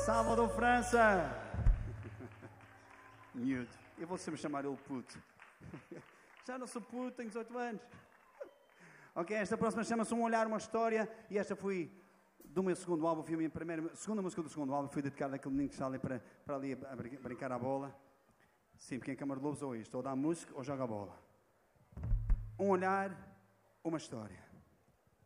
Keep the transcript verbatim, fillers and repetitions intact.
Salvador França. Miúdo. Eu vou sempre chamar ele puto. Já não sou puto, tenho dezoito anos. Ok, esta próxima chama-se Um Olhar, Uma História. E esta foi do meu segundo álbum. Foi a minha primeira, a segunda música do segundo álbum. Foi dedicada àquele menino que está ali para, para ali a, a brincar à bola. Sim, porque em Câmara de Lobos ou isto. Ou dá música ou joga a bola. Um olhar, uma história.